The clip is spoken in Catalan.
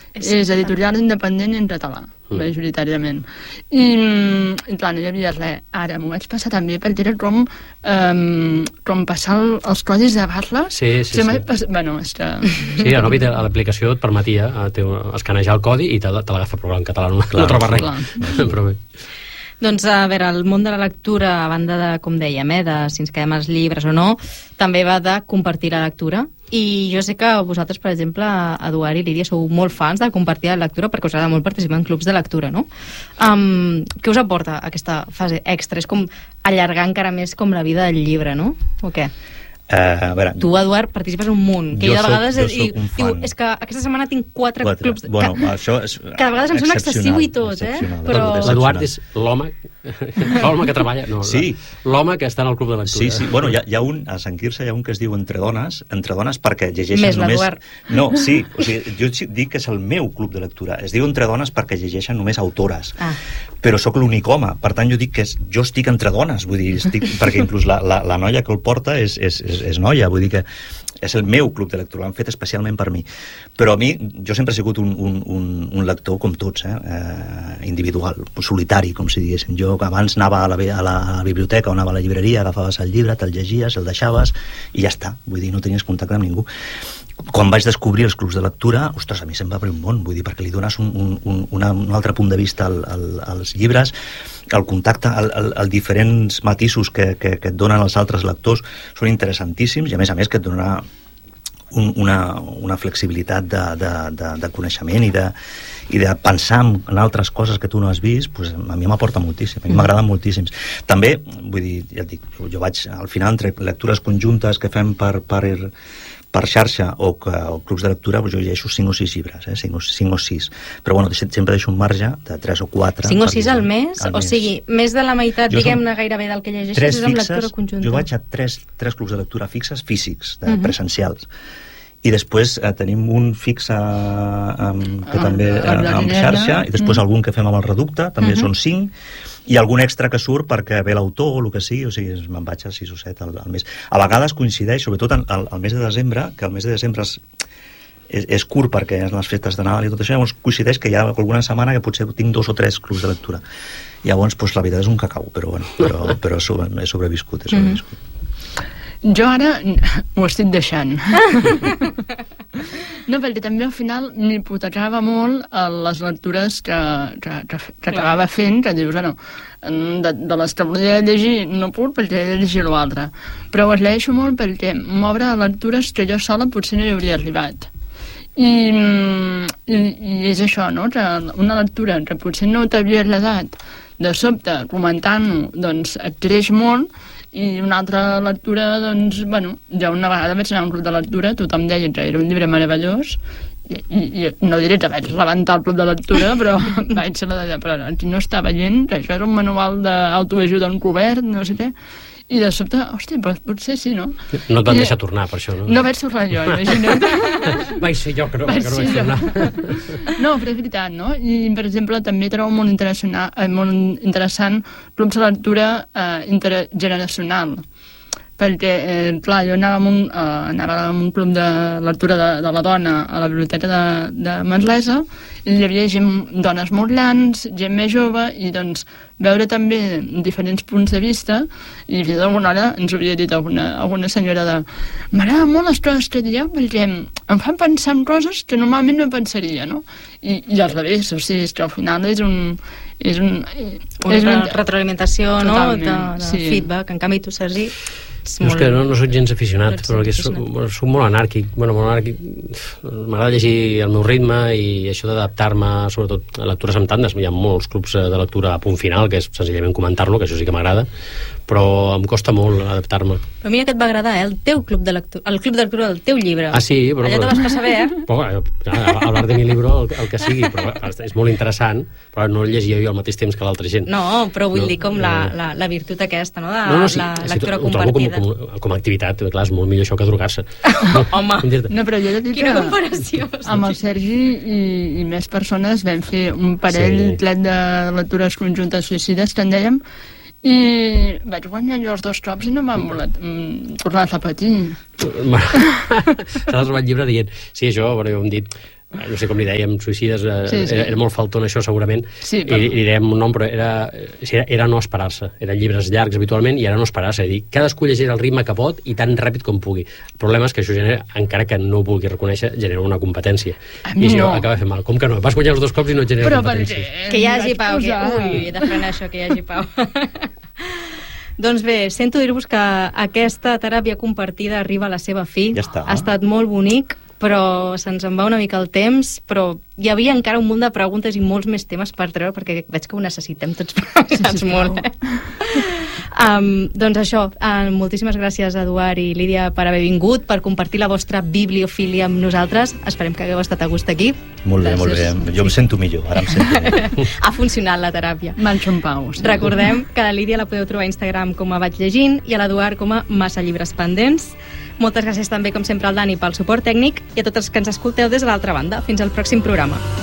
És editorial independent en català, majoritàriament. I clar, no hi havia res. Ara m'ho vaig passar també perquè era com passar els codis de barres. Sí. Bueno, és que... Sí, a l'aplicació et permetia escanejar el codi i te l'agafa però en català no troba res. Però bé. Doncs, a veure, el món de la lectura, a banda de, com dèiem, de si ens quedem els llibres o no, també va de compartir la lectura. I jo sé que vosaltres, per exemple, Eduard i Lídia, sou molt fans de compartir la lectura perquè us agrada molt participar en clubs de lectura, no? Què us aporta aquesta fase extra? És com allargar encara més com la vida del llibre, no? O què? A veure, tu, Eduard, participes un munt. Que jo de vegades diu, és que aquesta setmana tinc 4 clubs... Bueno, això és que de vegades em sembla excessiu i tot, però... L'Eduard és l'home que treballa... No, sí. L'home que està en el club de lectura. Sí. Bueno, hi ha un, a Sant Quirze hi ha un que es diu Entre dones perquè llegeixen més només... l'Eduard. No, sí, o sigui, jo dic que és el meu club de lectura. Es diu Entre dones perquè llegeixen només autores. Però sóc l'únic home, per tant jo dic que jo estic entre dones, vull dir, perquè inclús la noia que el porta és noia, vull dir que és el meu club de lectura, l'han fet especialment per mi. Però a mi, jo sempre he sigut un lector com tots, individual, solitari, com si diguéssim. Jo abans anava a la biblioteca o anava a la llibreria, agafaves el llibre, te'l llegies, el deixaves i ja està, vull dir, no tenies contacte amb ningú. Quan vaig descobrir els clubs de lectura, ostres, a mi se'm va obrir un món, vull dir, perquè li dones un altre punt de vista als llibres, el contacte, els diferents matisos que et donen els altres lectors són interessantíssims i a més que et dona una flexibilitat de coneixement i de pensar en altres coses que tu no has vist, pues a mi m'aporta moltíssim, a mi m'agrada moltíssim. També, vull dir, ja et dic, jo vaig al final entre lectures conjuntes que fem per xarxa o clubs de lectura, jo llegeixo 5 o 6 llibres, 5 o 6. Però bueno, sempre deixo un marge de 3 o 4. 5 o 6 al mes? O sigui, més de la meitat, diguem-ne, gairebé del que llegeixes és amb lectura conjunta. Jo vaig a 3 clubs de lectura fixes, físics, presencials. I després tenim un fix que també amb xarxa, i després algun que fem amb el Reducte, també són 5, i algun extra que surt perquè ve l'autor o el que sigui, o sigui, me'n vaig a 6 o 7 al mes. A vegades coincideix, sobretot al mes de desembre, que el mes de desembre és curt perquè és les festes de Nadal i tot això, llavors coincideix que hi ha alguna setmana que potser tinc 2 o 3 clubs de lectura. Llavors, la veritat és un cacau, però he sobreviscut. Jo ara ho estic deixant. No, perquè també al final m'hipotecava molt les lectures que acabava fent, que dius, bueno, de les que volia llegir no puc perquè he de llegir l'altre. Però les llegeixo molt perquè m'obre lectures que jo sola potser no hi hauria arribat. I és això, no?, que una lectura que potser no t'havies agradat, de sobte, comentant-ho, doncs et creix molt. I una altra lectura, doncs, bueno, jo una vegada vaig anar a un club de lectura, tothom deia que era un llibre meravellós, i no diré que vaig rebentar el club de lectura, però vaig ser la de, però aquí no està veient que això era un manual d'autoajuda encobert, no sé què, i de sobte, hòstia, potser sí, no? No et van deixar tornar, per això, no? No vaig tornar jo, imagina't. Vaig ser jo, que no vaig tornar. No, però és veritat, no? I, per exemple, també trobo molt interessant clubs de lectura intergeneracional, perquè, clar, jo anava a un club de lectura de la dona a la biblioteca de Manresa, i hi havia dones molt grans, gent més jove, i doncs veure també diferents punts de vista, i fins d'alguna hora ens havia dit alguna senyora m'agrada molt les coses que dieu perquè em fan pensar en coses que normalment no pensaria, no? I al revés, o sigui, és que al final és una retroalimentació, no?, de feedback. En canvi tu, Sergi, és que no soc gens aficionat, però soc molt anàrquic. M'agrada llegir al meu ritme i això d'adaptar-me, sobretot a lectures amb tandes. Hi ha molts clubs de lectura a punt final, que és senzillament comentar-lo, que això sí que m'agrada, però em costa molt adaptar-me. Però mira que et va agradar, el teu club de lectura, el club de lectura del teu llibre. Ah, sí? Allà te vas passar bé, hablar de mi libro, el que sigui, però és molt interessant, però no el llegia jo al mateix temps que l'altra gent. No, però vull dir com la virtut aquesta, no?, de la lectura compartida. Com a activitat, clar, és molt millor això que drogar-se. Home, no, però jo he de dir quina comparació. Amb el Sergi i més persones vam fer un parell de lectures conjuntes suïcides, que en dèiem, i vaig guanyar jo els 2 cops i no m'han volat tornar a repetir. S'ha trobat llibre dient, sí, això, bueno, ho hem dit, no sé com li dèiem, suïcides, era molt faltón això segurament, sí, i li dèiem un nom, però era no esperar-se, eren llibres llargs habitualment i era no esperar-se, és a dir, cadascú llegirà el ritme que pot i tan ràpid com pugui. El problema és que això genera, encara que no ho vulgui reconèixer, genera una competència, i això acaba fent mal. Com que no? Vas guanyar els 2 cops i no et genera competència. Que hi hagi pau, ui, he de frenar això, que hi hagi pau. Doncs bé, sento dir-vos que aquesta teràpia compartida arriba a la seva fi. Ja està. Ha estat molt bonic, però se'ns en va una mica el temps, però hi havia encara un munt de preguntes i molts més temes per treure, perquè veig que ho necessitem tots saps molt. Doncs això, moltíssimes gràcies, Eduard i Lídia, per haver vingut, per compartir la vostra bibliofília amb nosaltres. Esperem que hagueu estat a gust aquí. Molt bé, molt bé. Jo em sento millor, ara em sento millor. Ha funcionat la teràpia. Manxo en pau. Sí. Recordem que la Lídia la podeu trobar a Instagram com a Vaig Llegint i a l'Eduard com a Massa Llibres Pendents. Moltes gràcies també, com sempre, al Dani pel suport tècnic i a tots els que ens escolteu des de l'altra banda. Fins al pròxim programa.